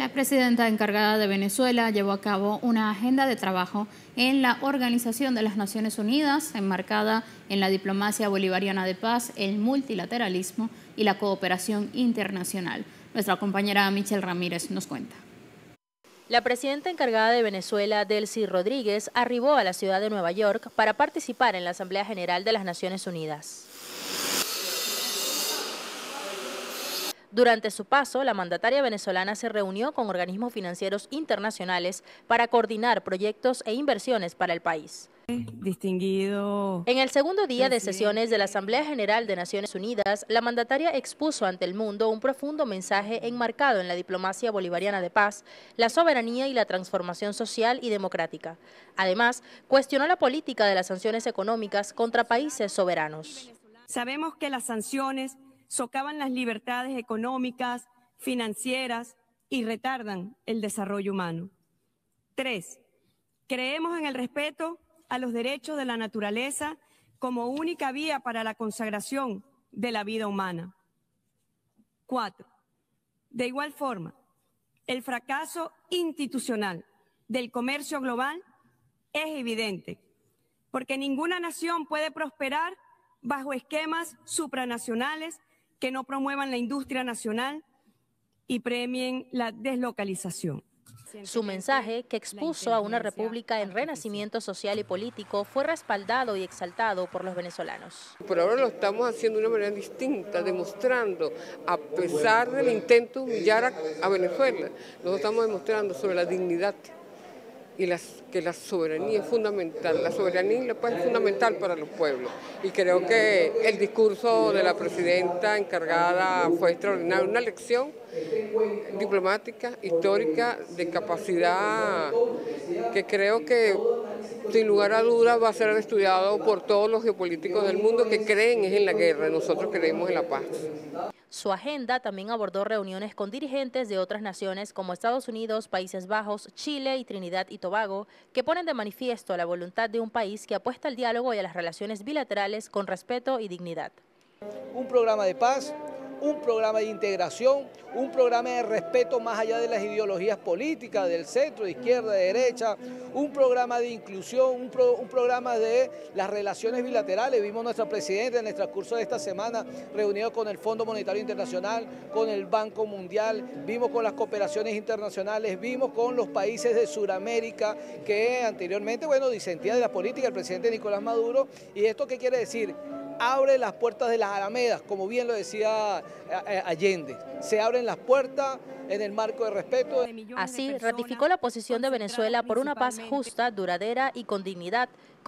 La presidenta encargada de Venezuela llevó a cabo una agenda de trabajo en la Organización de las Naciones Unidas, enmarcada en la diplomacia bolivariana de paz, el multilateralismo y la cooperación internacional. Nuestra compañera Michelle Ramírez nos cuenta. La presidenta encargada de Venezuela, Delcy Rodríguez, arribó a la ciudad de Nueva York para participar en la Asamblea General de las Naciones Unidas. Durante su paso, la mandataria venezolana se reunió con organismos financieros internacionales para coordinar proyectos e inversiones para el país. Distinguido. En el segundo día de sesiones de la Asamblea General de Naciones Unidas, la mandataria expuso ante el mundo un profundo mensaje enmarcado en la diplomacia bolivariana de paz, la soberanía y la transformación social y democrática. Además, cuestionó la política de las sanciones económicas contra países soberanos. Sabemos que las sanciones socavan las libertades económicas, financieras y retardan el desarrollo humano. 3. Creemos en el respeto a los derechos de la naturaleza como única vía para la consagración de la vida humana. 4. De igual forma, el fracaso institucional del comercio global es evidente, porque ninguna nación puede prosperar bajo esquemas supranacionales que no promuevan la industria nacional y premien la deslocalización. Su mensaje, que expuso a una república en renacimiento social y político, fue respaldado y exaltado por los venezolanos. Por ahora lo estamos haciendo de una manera distinta, demostrando, a pesar del intento de humillar a Venezuela, nosotros estamos demostrando sobre la dignidad y que la soberanía es fundamental, la soberanía y la paz es fundamental para los pueblos. Y creo que el discurso de la presidenta encargada fue extraordinario, una lección diplomática, histórica, de capacidad que creo que sin lugar a dudas va a ser estudiado por todos los geopolíticos del mundo que creen en la guerra, nosotros creemos en la paz. Su agenda también abordó reuniones con dirigentes de otras naciones como Estados Unidos, Países Bajos, Chile y Trinidad y Tobago, que ponen de manifiesto la voluntad de un país que apuesta al diálogo y a las relaciones bilaterales con respeto y dignidad. Un programa de paz, un programa de integración, un programa de respeto más allá de las ideologías políticas, del centro, de izquierda, de derecha, un programa de inclusión, un programa de las relaciones bilaterales. Vimos nuestra presidenta en el transcurso de esta semana reunido con el Fondo Monetario Internacional, con el Banco Mundial, vimos con las cooperaciones internacionales, vimos con los países de Sudamérica que anteriormente, disentían de la política del presidente Nicolás Maduro. ¿Y esto qué quiere decir? Abre las puertas de las alamedas, como bien lo decía Allende. Se abren las puertas en el marco de respeto. Así, ratificó la posición de Venezuela por una paz justa, duradera y con dignidad,